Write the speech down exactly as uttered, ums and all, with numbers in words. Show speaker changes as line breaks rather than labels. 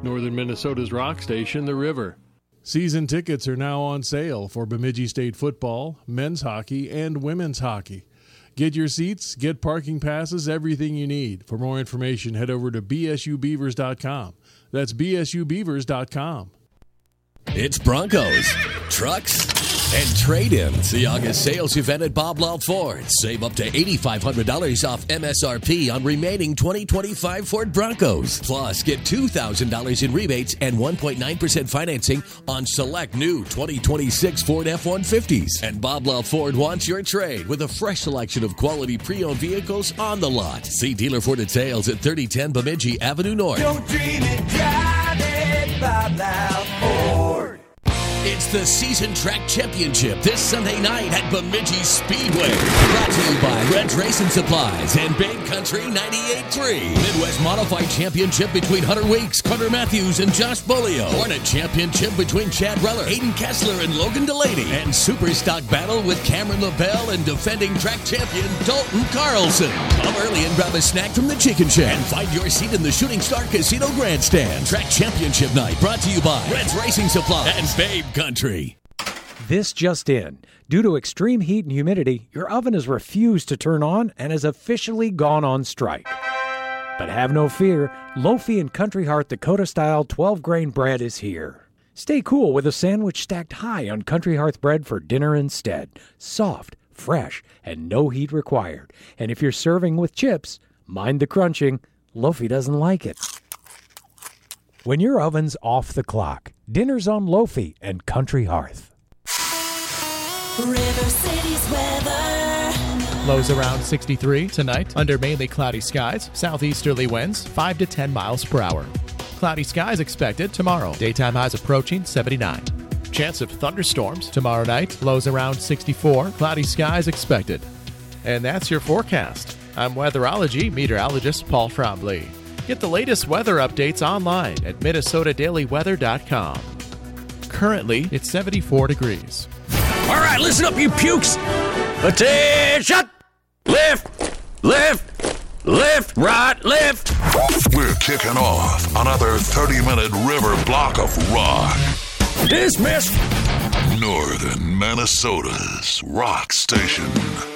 Northern Minnesota's rock station, The River.
Season tickets are now on sale for Bemidji State football, men's hockey, and women's hockey. Get your seats, get parking passes, everything you need. For more information, head over to b s u beavers dot com. That's b s u beavers dot com.
It's Broncos, trucks, and trade-ins. The August sales event at Bob Law Ford. Save up to eight thousand five hundred dollars off M S R P on remaining twenty twenty-five Ford Broncos. Plus, get two thousand dollars in rebates and one point nine percent financing on select new twenty twenty-six Ford F one fifties. And Bob Law Ford wants your trade with a fresh selection of quality pre-owned vehicles on the lot. See dealer for details at thirty ten Bemidji Avenue North.
Don't dream it, drive it, Bob Law Ford.
It's the Season Track Championship this Sunday night at Bemidji Speedway. Brought to you by Red's Racing Supplies and Babe Country ninety-eight point three. Midwest Modified Championship between Hunter Weeks, Carter Matthews, and Josh Bolio. Hornet Championship between Chad Reller, Hayden Kessler, and Logan Delaney. And Super Stock Battle with Cameron LaBelle and defending track champion Dalton Carlson. Come early and grab a snack from the Chicken Shack and find your seat in the Shooting Star Casino Grandstand. Track Championship Night brought to you by Red's Racing Supplies and Babe Country.
This just in. Due to extreme heat and humidity, your oven has refused to turn on and has officially gone on strike. But have no fear, Lofi and Country Heart Dakota-style twelve-grain bread is here. Stay cool with a sandwich stacked high on Country Hearth bread for dinner instead. Soft, fresh, and no heat required. And if you're serving with chips, mind the crunching. Lofi doesn't like it. When your oven's off the clock, dinner's on Lofi and Country Hearth.
River City's weather.
Lows around sixty-three tonight under mainly cloudy skies. Southeasterly winds five to ten miles per hour. Cloudy skies expected tomorrow. Daytime highs approaching seventy-nine. Chance of thunderstorms tomorrow night. Lows around sixty-four. Cloudy skies expected. And that's your forecast. I'm weatherology meteorologist Paul Trombley. Get the latest weather updates online at minnesota daily weather dot com. Currently, it's seventy-four degrees.
All right, listen up, you pukes. Attention! Lift, lift, lift, right, lift.
We're kicking off another thirty-minute river block of rock.
Dismiss.
Northern Minnesota's rock station.